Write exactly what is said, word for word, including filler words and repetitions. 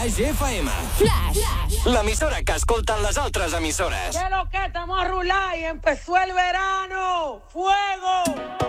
Flash F M. Flash. L'emissora que escolten les altres emissores. ¿Qué es lo que? Estamos a rular y empezó el verano. ¡Fuego!